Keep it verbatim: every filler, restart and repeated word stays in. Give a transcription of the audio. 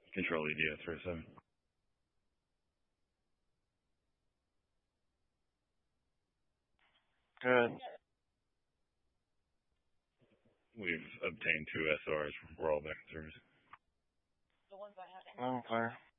Control E D S three oh seven. Good. We've obtained two S O Rs from Rollback Service. Okay.